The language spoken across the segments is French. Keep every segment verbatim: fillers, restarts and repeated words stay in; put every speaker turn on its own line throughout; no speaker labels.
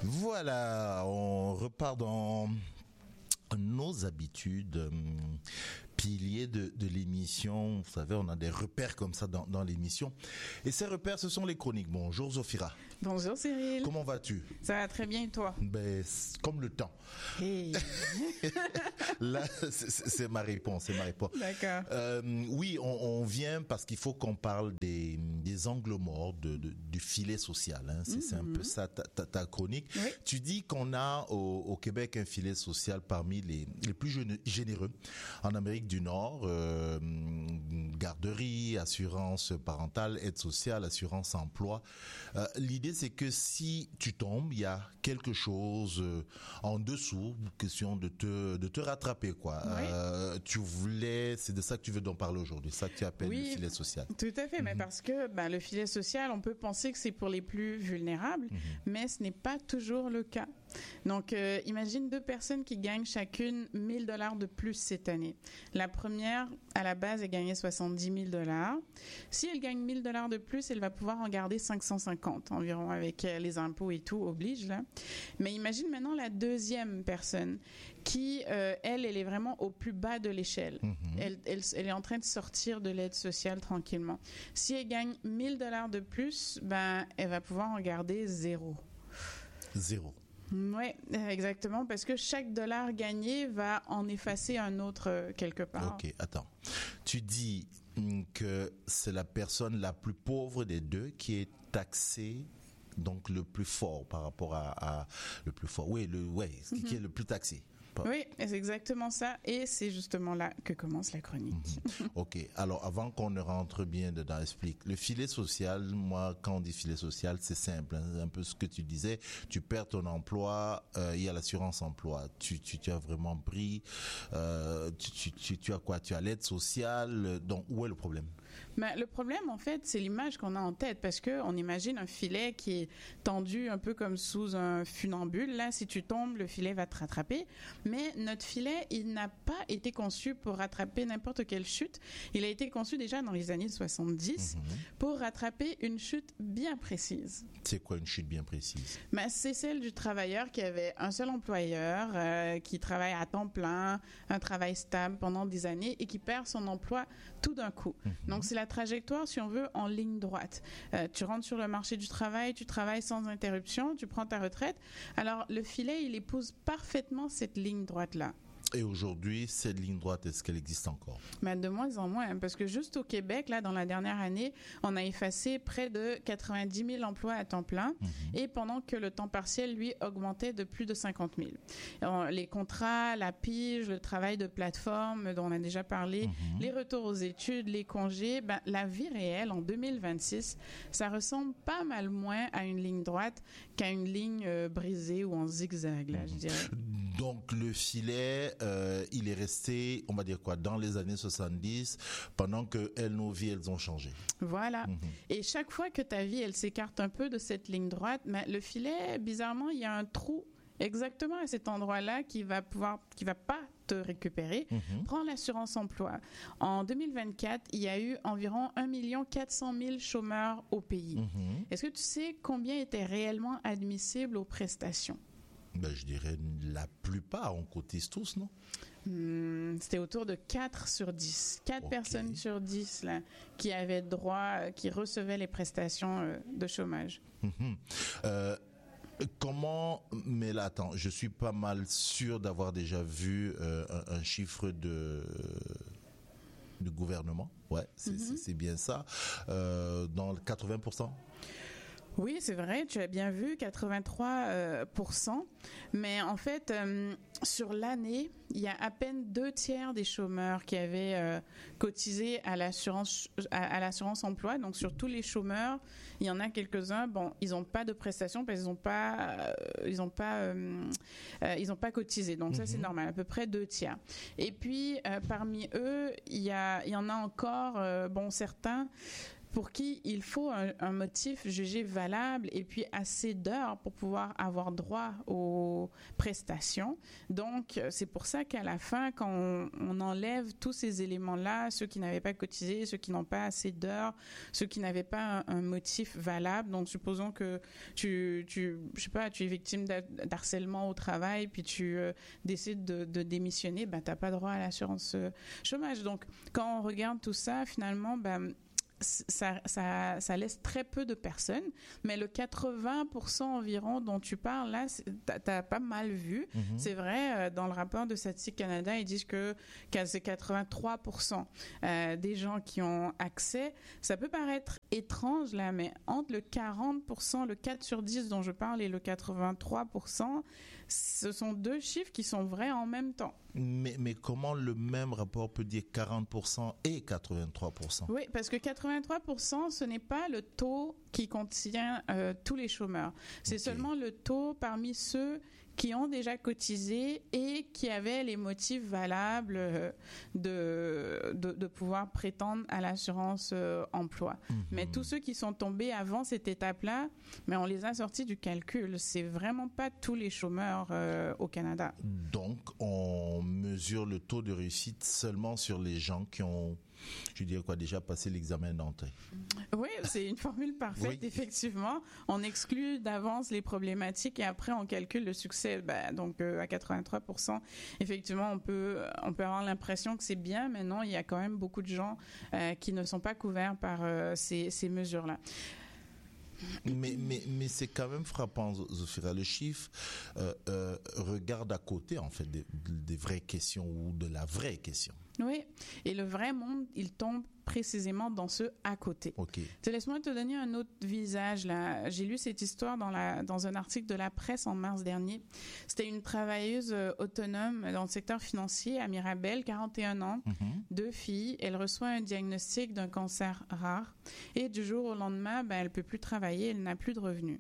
Voilà, on repart dans nos habitudes, euh, piliers de, de l'émission. Vous savez, on a des repères comme ça dans, dans l'émission. Et ces repères, ce sont les chroniques. Bonjour Zofira.
Bonjour Cyril.
Comment vas-tu?
Ça va très bien et toi?
Ben, c'est comme le temps.
Hey.
Là, c'est, c'est ma réponse, c'est ma réponse.
D'accord.
Euh, oui, on, on vient parce qu'il faut qu'on parle des, des angles morts de, de, du filet social. Hein. C'est, mm-hmm. c'est un peu ça ta, ta, ta chronique. Oui. Tu dis qu'on a au, au Québec un filet social parmi les, les plus généreux en Amérique du Nord. Euh, garderie, assurance parentale, aide sociale, assurance emploi. Euh, l'idée, c'est que si tu tombes, il y a quelque chose euh, en dessous, question de te de te rattraper, quoi. Oui. Euh, tu voulais, c'est de ça que tu veux donc parler aujourd'hui, ça que tu appelles oui, le filet social.
Tout à fait, mm-hmm. mais parce que ben, le filet social, on peut penser que c'est pour les plus vulnérables, mm-hmm. mais ce n'est pas toujours le cas. Donc, euh, imagine deux personnes qui gagnent chacune mille dollars de plus cette année. La première, à la base, elle gagnait soixante-dix mille dollars. Si elle gagne mille dollars de plus, elle va pouvoir en garder cinq cent cinquante environ, avec les impôts et tout, oblige là. Mais imagine maintenant la deuxième personne qui, euh, elle, elle est vraiment au plus bas de l'échelle. Mm-hmm. Elle, elle, elle est en train de sortir de l'aide sociale tranquillement. Si elle gagne mille dollars de plus, ben, elle va pouvoir en garder zéro.
Zéro.
Oui, exactement, parce que chaque dollar gagné va en effacer un autre euh, quelque part.
Ok, attends. Tu dis que c'est la personne la plus pauvre des deux qui est taxée, donc le plus fort par rapport à, à le plus fort. Oui, le ouais, mm-hmm. qui est le plus taxé.
Oui, c'est exactement ça. Et c'est justement là que commence la chronique.
Mmh. OK. Alors, avant qu'on ne rentre bien dedans, explique. Le filet social, moi, quand on dit filet social, c'est simple. Hein, un peu ce que tu disais. Tu perds ton emploi, euh, il y a l'assurance emploi. Tu, tu, tu as vraiment pris, euh, tu, tu, tu, tu as quoi? Tu as l'aide sociale. Donc, où est le problème?
Mais le problème, en fait, c'est l'image qu'on a en tête, parce que on imagine un filet qui est tendu un peu comme sous un funambule. Là, si tu tombes, le filet va te rattraper. Mais notre filet, il n'a pas été conçu pour rattraper n'importe quelle chute. Il a été conçu déjà dans les années soixante-dix mm-hmm. pour rattraper une chute bien précise.
C'est quoi une chute bien précise?
Ben, c'est celle du travailleur qui avait un seul employeur, euh, qui travaille à temps plein, un travail stable pendant des années et qui perd son emploi tout d'un coup. Mm-hmm. Donc, c'est la trajectoire, si on veut, en ligne droite. Euh, tu rentres sur le marché du travail, tu travailles sans interruption, tu prends ta retraite. Alors, le filet, il épouse parfaitement cette ligne droite-là.
Et aujourd'hui, cette ligne droite, est-ce qu'elle existe encore?
Ben de moins en moins, parce que juste au Québec, là, dans la dernière année, on a effacé près de quatre-vingt-dix mille emplois à temps plein, mm-hmm. et pendant que le temps partiel, lui, augmentait de plus de cinquante mille. Alors, les contrats, la pige, le travail de plateforme dont on a déjà parlé, mm-hmm. les retours aux études, les congés, ben, la vie réelle en deux mille vingt-six, ça ressemble pas mal moins à une ligne droite qu'à une ligne euh, brisée ou en zigzag, là, mm-hmm. je dirais.
Donc, le filet, euh, il est resté, on va dire quoi, dans les années soixante-dix, pendant que elles, nos vies, elles ont changé.
Voilà. Mm-hmm. Et chaque fois que ta vie, elle s'écarte un peu de cette ligne droite, mais le filet, bizarrement, il y a un trou exactement à cet endroit-là qui va pouvoir, qui va pas te récupérer. Mm-hmm. Prends l'assurance emploi. En deux mille vingt-quatre, il y a eu environ un million quatre cent mille chômeurs au pays. Mm-hmm. Est-ce que tu sais combien étaient réellement admissibles aux prestations?
Ben, je dirais la plupart, on cotise tous, non?
Hum, c'était autour de quatre sur dix. quatre okay. personnes sur dix là, qui avaient droit, qui recevaient les prestations euh, de chômage.
Mm-hmm. Euh, comment, mais là, attends, je suis pas mal sûr d'avoir déjà vu euh, un, un chiffre de... du gouvernement. Ouais, c'est, mm-hmm. c'est, c'est bien ça. Euh, dans quatre-vingts pour cent?
Oui, c'est vrai, tu as bien vu, quatre-vingt-trois pour cent. Mais en fait, euh, sur l'année, il y a à peine deux tiers des chômeurs qui avaient euh, cotisé à l'assurance, à, à l'assurance emploi. Donc, sur tous les chômeurs, il y en a quelques-uns, bon, ils n'ont pas de prestations parce qu'ils n'ont pas, euh, ils n'ont pas, euh, euh, ils n'ont pas cotisé. Donc, mm-hmm. ça, c'est normal, à peu près deux tiers. Et puis, euh, parmi eux, il y a, il y en a encore, euh, bon, certains... pour qui il faut un, un motif jugé valable et puis assez d'heures pour pouvoir avoir droit aux prestations. Donc, c'est pour ça qu'à la fin, quand on, on enlève tous ces éléments-là, ceux qui n'avaient pas cotisé, ceux qui n'ont pas assez d'heures, ceux qui n'avaient pas un, un motif valable, donc supposons que tu, tu, je sais pas, tu es victime d'harcèlement au travail, puis tu euh, décides de, de démissionner, ben, tu n'as pas droit à l'assurance euh, chômage. Donc, quand on regarde tout ça, finalement, ben, Ça, ça, ça laisse très peu de personnes, mais le quatre-vingts pour cent environ dont tu parles là, t'as pas mal vu. Mm-hmm. C'est vrai, dans le rapport de Statistique Canada, ils disent que, que c'est quatre-vingt-trois pour cent euh, des gens qui ont accès. Ça peut paraître étrange là, mais entre le quarante pour cent, le quatre sur dix dont je parle, et le quatre-vingt-trois pour cent, ce sont deux chiffres qui sont vrais en même temps.
Mais, mais comment le même rapport peut dire quarante pour cent et quatre-vingt-trois pour cent?
Oui, parce que quatre-vingt-trois pour cent, ce n'est pas le taux qui contient euh, tous les chômeurs. C'est okay. Seulement le taux parmi ceux qui ont déjà cotisé et qui avaient les motifs valables de, de, de pouvoir prétendre à l'assurance euh, emploi. Mm-hmm. Mais tous ceux qui sont tombés avant cette étape-là, mais on les a sortis du calcul. C'est vraiment pas tous les chômeurs euh, au Canada.
Donc, on mesure le taux de réussite seulement sur les gens qui ont, je dirais quoi, déjà passé l'examen d'entrée.
Oui, c'est une formule parfaite, oui. Effectivement. On exclut d'avance les problématiques et après on calcule le succès. Ben, donc euh, à quatre-vingt-trois pour cent, effectivement, on peut, on peut avoir l'impression que c'est bien, mais non, il y a quand même beaucoup de gens euh, qui ne sont pas couverts par euh, ces, ces mesures-là.
Mais, mais, mais c'est quand même frappant, Zofira. Le chiffre euh, euh, regarde à côté, en fait, des, des vraies questions ou de la vraie question.
Oui, et le vrai monde, il tombe précisément dans ce à côté.
Okay.
Laisse-moi te donner un autre visage là. J'ai lu cette histoire dans, la, dans un article de la presse en mars dernier. C'était une travailleuse euh, autonome dans le secteur financier à Mirabel, quarante et un ans, mm-hmm. deux filles. Elle reçoit un diagnostic d'un cancer rare et du jour au lendemain, ben, elle ne peut plus travailler, elle n'a plus de revenus.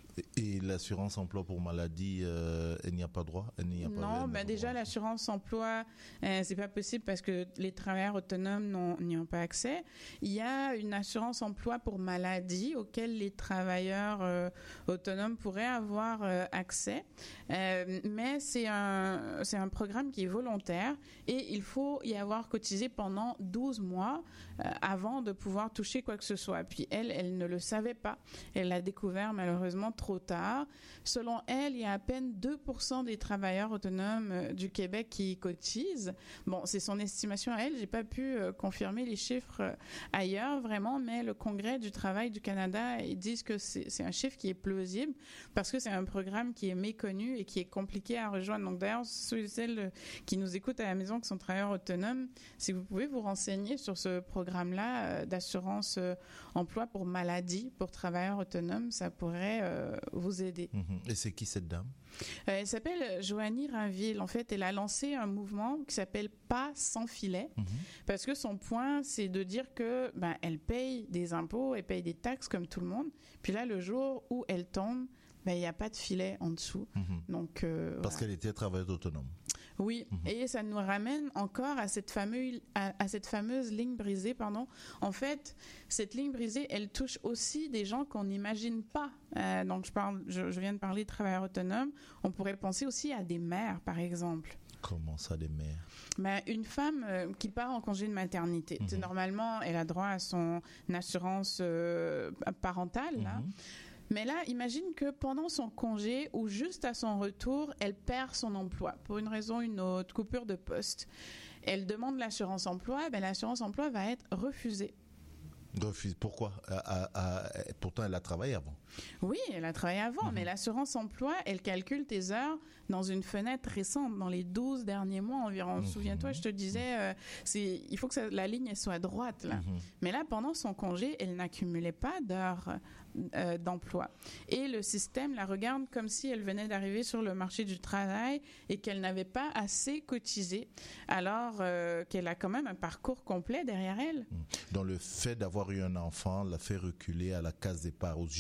Et l'assurance emploi pour maladie, euh, elle n'y a pas droit, elle n'y a pas
Non, ben déjà droit. L'assurance emploi, euh, c'est pas possible parce que les travailleurs autonomes n'y ont pas accès. Il y a une assurance emploi pour maladie auquel les travailleurs euh, autonomes pourraient avoir euh, accès, euh, mais c'est un c'est un programme qui est volontaire et il faut y avoir cotisé pendant douze mois euh, avant de pouvoir toucher quoi que ce soit. Puis elle, elle ne le savait pas. Elle l'a découvert malheureusement trop tard. Selon elle, il y a à peine deux pour cent des travailleurs autonomes du Québec qui cotisent. Bon, c'est son estimation à elle. J'ai pas pu euh, confirmer les chiffres euh, ailleurs, vraiment, mais le Congrès du travail du Canada, ils disent que c'est, c'est un chiffre qui est plausible parce que c'est un programme qui est méconnu et qui est compliqué à rejoindre. Donc d'ailleurs, ceux et celles qui nous écoutent à la maison qui sont travailleurs autonomes, si vous pouvez vous renseigner sur ce programme-là euh, d'assurance euh, emploi pour maladie pour travailleurs autonomes, ça pourrait euh, vous aider.
Mmh. Et c'est qui cette dame?
Euh, elle s'appelle Joanie Rainville. En fait, elle a lancé un mouvement qui s'appelle Pas sans filet, mmh. parce que son point, c'est de dire que ben, elle paye des impôts, elle paye des taxes comme tout le monde. Puis là, le jour où elle tombe, ben, il n'y a pas de filet en dessous. Mmh. Donc, euh,
parce voilà. qu'elle était travailleuse autonome.
Oui, mmh. et ça nous ramène encore à cette fameuse, à, à cette fameuse ligne brisée, pardon. En fait, cette ligne brisée, elle touche aussi des gens qu'on n'imagine pas. Euh, donc, je, parle, je, je viens de parler de travailleurs autonomes. On pourrait penser aussi à des mères, par exemple.
Comment ça, des mères?
Ben, une femme euh, qui part en congé de maternité. Mmh. Normalement, elle a droit à son assurance euh, parentale, là. Mmh. Mais là, imagine que pendant son congé ou juste à son retour, elle perd son emploi pour une raison ou une autre, coupure de poste. Elle demande l'assurance emploi, ben l'assurance emploi va être refusée.
Refuse. Pourquoi? à, à, à, Pourtant, elle a travaillé avant.
Oui, elle a travaillé avant, mmh. mais l'assurance emploi, elle calcule tes heures dans une fenêtre récente, dans les douze derniers mois environ. Mmh. Souviens-toi, je te disais, euh, c'est, il faut que ça, la ligne elle soit droite. Là. Mmh. Mais là, pendant son congé, elle n'accumulait pas d'heures euh, d'emploi. Et le système la regarde comme si elle venait d'arriver sur le marché du travail et qu'elle n'avait pas assez cotisé, alors euh, qu'elle a quand même un parcours complet derrière elle.
Mmh. Dans le fait d'avoir eu un enfant, l'a fait reculer à la case départ aux yeux du système.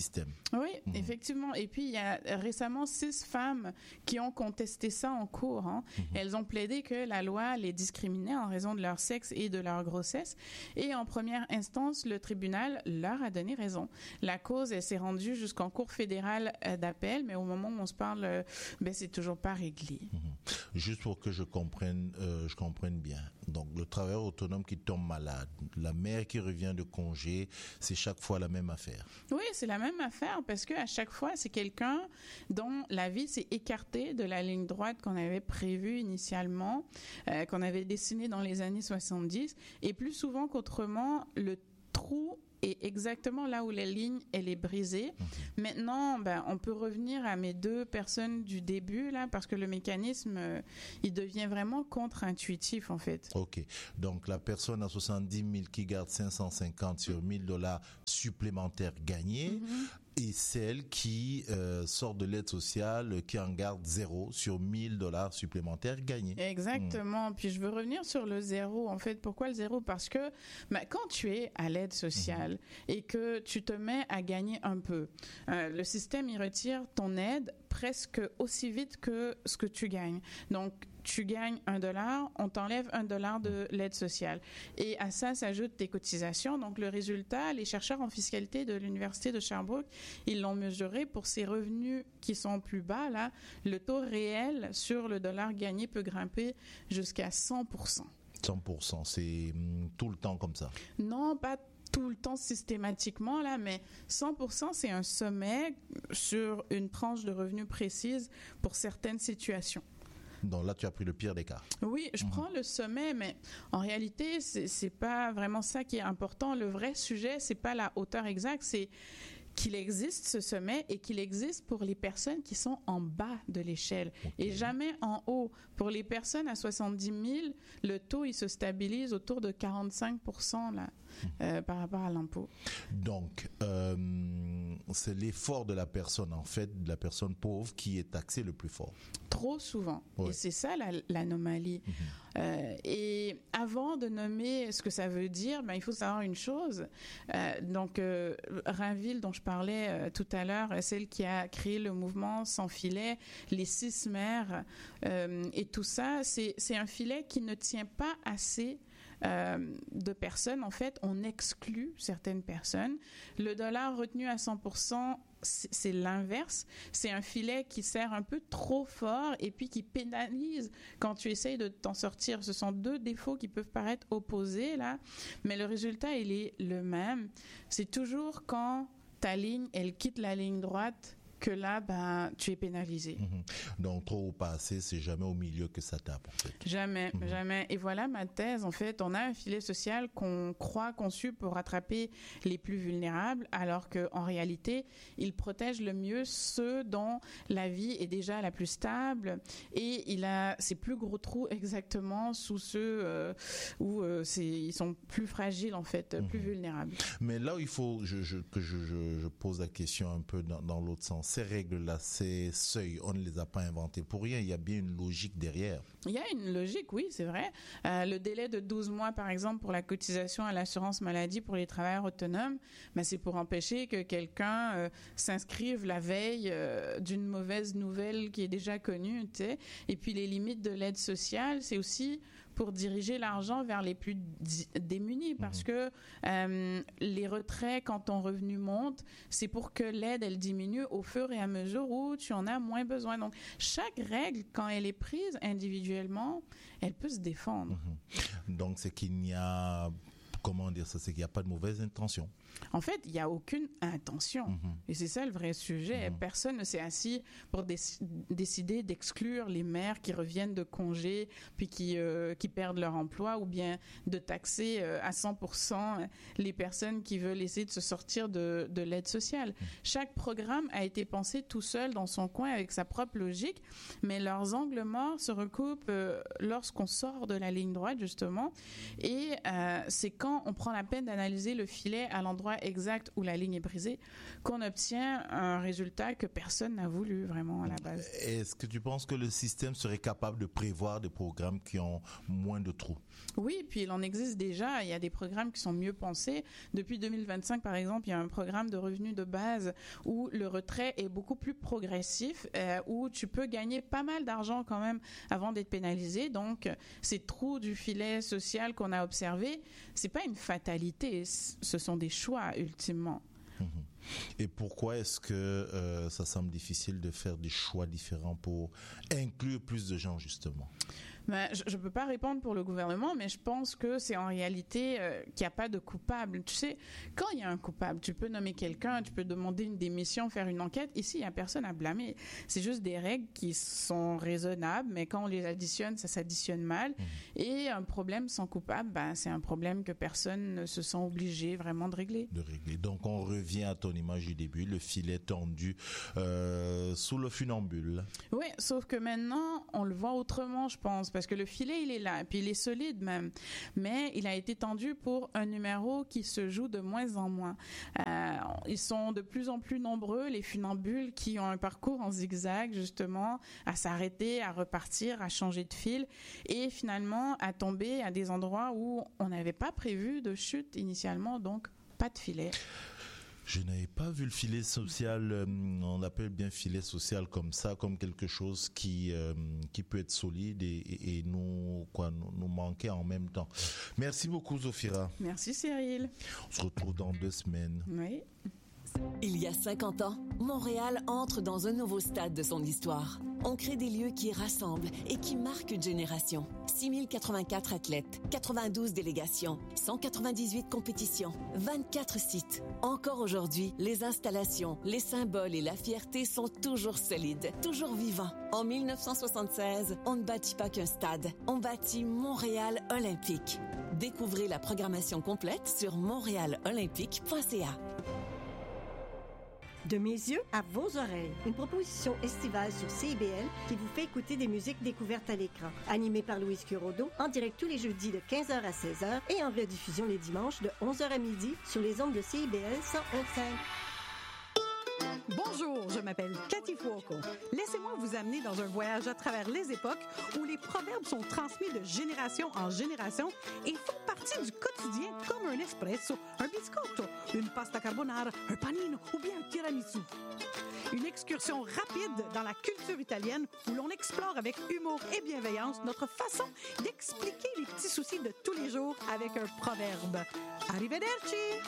système.
Oui, mmh. effectivement. Et puis, il y a récemment six femmes qui ont contesté ça en cours. Hein. Mmh. Elles ont plaidé que la loi les discriminait en raison de leur sexe et de leur grossesse. Et en première instance, le tribunal leur a donné raison. La cause, elle s'est rendue jusqu'en cour fédérale d'appel, mais au moment où on se parle, ben, c'est toujours pas réglé.
Mmh. Juste pour que je comprenne, euh, je comprenne bien. Donc, le travailleur autonome qui tombe malade, la mère qui revient de congé, c'est chaque fois la même affaire.
Oui, c'est la même affaire parce que à chaque fois, c'est quelqu'un dont la vie s'est écartée de la ligne droite qu'on avait prévue initialement, euh, qu'on avait dessinée dans les années soixante-dix. Et plus souvent qu'autrement, le trou est exactement là où la ligne, elle est brisée. Mmh. Maintenant, ben, on peut revenir à mes deux personnes du début, là, parce que le mécanisme, euh, il devient vraiment contre-intuitif, en fait.
OK. Donc, la personne à soixante-dix mille qui garde cinq cent cinquante sur mille dollars supplémentaires gagnés, mmh. et celle qui euh, sort de l'aide sociale, qui en garde zéro sur mille dollars supplémentaires gagnés.
Exactement. Mmh. Puis, je veux revenir sur le zéro. En fait, pourquoi le zéro? Parce que ben, quand tu es à l'aide sociale, mmh. et que tu te mets à gagner un peu, euh, le système, il retire ton aide presque aussi vite que ce que tu gagnes. Donc, tu gagnes un dollar, on t'enlève un dollar de l'aide sociale. Et à ça s'ajoutent tes cotisations. Donc, le résultat, les chercheurs en fiscalité de l'Université de Sherbrooke, ils l'ont mesuré pour ces revenus qui sont plus bas, là, le taux réel sur le dollar gagné peut grimper jusqu'à cent pour cent.
cent pour cent, c'est mm, tout le temps comme ça?
Non, pas tout le temps systématiquement, là, mais cent pour cent, c'est un sommet sur une tranche de revenus précise pour certaines situations.
Donc là, tu as pris le pire des cas.
Oui, je mmh. prends le sommet, mais en réalité, c'est, c'est pas vraiment ça qui est important. Le vrai sujet, c'est pas la hauteur exacte, c'est qu'il existe ce sommet et qu'il existe pour les personnes qui sont en bas de l'échelle okay. et jamais en haut. Pour les personnes à soixante-dix mille, le taux, il se stabilise autour de quarante-cinq pour cent là, mmh. euh, par rapport à l'impôt.
Donc, euh, c'est l'effort de la personne, en fait, de la personne pauvre qui est taxé le plus fort.
Trop souvent. Ouais. Et c'est ça la, l'anomalie. Mmh. Euh, et avant de nommer ce que ça veut dire, ben, il faut savoir une chose. Euh, donc, euh, Rainville, dont je parlais euh, tout à l'heure, celle qui a créé le mouvement Sans filet, les six maires euh, et tout ça, c'est, c'est un filet qui ne tient pas assez Euh, de personnes. En fait, on exclut certaines personnes. Le dollar retenu à cent pour cent, c'est, c'est l'inverse. C'est un filet qui sert un peu trop fort et puis qui pénalise quand tu essayes de t'en sortir. Ce sont deux défauts qui peuvent paraître opposés, là, mais le résultat, il est le même. C'est toujours quand ta ligne, elle quitte la ligne droite, que là, ben, tu es pénalisé.
Mmh. Donc, trop ou pas assez, c'est jamais au milieu que ça tape, en fait.
Jamais, mmh. jamais. Et voilà ma thèse. En fait, on a un filet social qu'on croit conçu pour rattraper les plus vulnérables, alors qu'en réalité, il protège le mieux ceux dont la vie est déjà la plus stable et il a ses plus gros trous exactement sous ceux euh, où euh, c'est, ils sont plus fragiles, en fait, mmh. plus vulnérables.
Mais là où il faut je, je, que je, je, je pose la question un peu dans, dans l'autre sens, ces règles-là, ces seuils, on ne les a pas inventés pour rien. Il y a bien une logique derrière.
Il y a une logique, oui, c'est vrai. Euh, le délai de douze mois, par exemple, pour la cotisation à l'assurance maladie pour les travailleurs autonomes, ben, c'est pour empêcher que quelqu'un euh, s'inscrive la veille euh, d'une mauvaise nouvelle qui est déjà connue, tu sais. Et puis les limites de l'aide sociale, c'est aussi pour diriger l'argent vers les plus démunis, parce mmh. que euh, les retraits, quand ton revenu monte, c'est pour que l'aide, elle diminue au fur et à mesure où tu en as moins besoin. Donc, chaque règle, quand elle est prise individuellement, elle peut se défendre.
Mmh. Donc, c'est qu'il n'y a... Comment dire ça? C'est qu'il n'y a pas de mauvaise intention.
En fait, il n'y a aucune intention. Mmh. Et c'est ça le vrai sujet. Mmh. Personne ne s'est assis pour dé- décider d'exclure les mères qui reviennent de congé puis qui, euh, qui perdent leur emploi, ou bien de taxer euh, à cent pour cent les personnes qui veulent essayer de se sortir de, de l'aide sociale. Mmh. Chaque programme a été pensé tout seul dans son coin avec sa propre logique, mais leurs angles morts se recoupent euh, lorsqu'on sort de la ligne droite, justement. Et euh, c'est quand on prend la peine d'analyser le filet à l'endroit l'endroit exact où la ligne est brisée qu'on obtient un résultat que personne n'a voulu vraiment à la base.
Est-ce que tu penses que le système serait capable de prévoir des programmes qui ont moins de trous?
Oui, puis il en existe déjà. Il y a des programmes qui sont mieux pensés. Depuis deux mille vingt-cinq, par exemple, il y a un programme de revenus de base où le retrait est beaucoup plus progressif, euh, où tu peux gagner pas mal d'argent quand même avant d'être pénalisé. Donc, ces trous du filet social qu'on a observés, c'est pas une fatalité, ce sont des choix ultimement.
Et pourquoi est-ce que euh, ça semble difficile de faire des choix différents pour inclure plus de gens justement?
Ben, je ne peux pas répondre pour le gouvernement, mais je pense que c'est en réalité euh, qu'il n'y a pas de coupable. Tu sais, quand il y a un coupable, tu peux nommer quelqu'un, tu peux demander une démission, faire une enquête. Ici, il n'y a personne à blâmer. C'est juste des règles qui sont raisonnables, mais quand on les additionne, ça s'additionne mal. Mmh. Et un problème sans coupable, ben, c'est un problème que personne ne se sent obligé vraiment de régler.
De régler. Donc, on revient à ton image du début, le filet tendu euh, sous le funambule.
Oui, sauf que maintenant, on le voit autrement, je pense. Parce que le filet, il est là, puis il est solide même. Mais il a été tendu pour un numéro qui se joue de moins en moins. Euh, ils sont de plus en plus nombreux, les funambules qui ont un parcours en zigzag, justement, à s'arrêter, à repartir, à changer de fil, et finalement à tomber à des endroits où on n'avait pas prévu de chute initialement, donc pas de filet.
Je n'avais pas vu le filet social, euh, on appelle bien filet social comme ça, comme quelque chose qui euh, qui peut être solide et, et, et nous quoi nous, nous manquer en même temps. Merci beaucoup Zofira.
Merci Cyril.
On se retrouve dans deux semaines.
Oui.
Il y a cinquante ans, Montréal entre dans un nouveau stade de son histoire. On crée des lieux qui rassemblent et qui marquent une génération. six mille quatre-vingt-quatre athlètes, quatre-vingt-douze délégations, cent quatre-vingt-dix-huit compétitions, vingt-quatre sites. Encore aujourd'hui, les installations, les symboles et la fierté sont toujours solides, toujours vivants. En mille neuf cent soixante-seize, on ne bâtit pas qu'un stade, on bâtit Montréal Olympique. Découvrez la programmation complète sur montréal olympique point c a.
De mes yeux à vos oreilles, une proposition estivale sur C I B L qui vous fait écouter des musiques découvertes à l'écran. Animée par Louise Curodo, en direct tous les jeudis de quinze heures à seize heures et en rediffusion les dimanches de onze heures à midi sur les ondes de C I B L cent un virgule cinq.
Bonjour, je m'appelle Cathy Fuoco. Laissez-moi vous amener dans un voyage à travers les époques où les proverbes sont transmis de génération en génération et font partie du quotidien comme un espresso, un biscotto, une pasta carbonara, un panino ou bien un tiramisu. Une excursion rapide dans la culture italienne où l'on explore avec humour et bienveillance notre façon d'expliquer les petits soucis de tous les jours avec un proverbe. Arrivederci!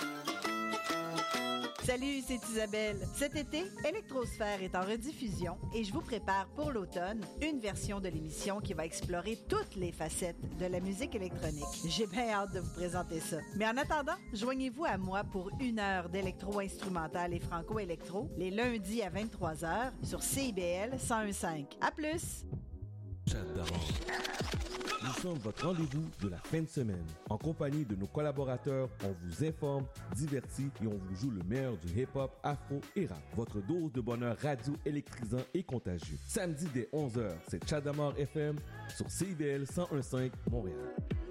Salut, c'est Isabelle. Cet été, Électrosphère est en rediffusion et je vous prépare pour l'automne une version de l'émission qui va explorer toutes les facettes de la musique électronique. J'ai bien hâte de vous présenter ça. Mais en attendant, joignez-vous à moi pour une heure d'électro-instrumental et franco-électro les lundis à vingt-trois heures sur C I B L cent un virgule cinq. À plus!
Nous sommes votre rendez-vous de la fin de semaine. En compagnie de nos collaborateurs, on vous informe, divertit et on vous joue le meilleur du hip-hop, afro et rap. Votre dose de bonheur radio électrisant et contagieux. Samedi dès onze heures, c'est Chadamar F M sur C I B L cent un virgule cinq Montréal.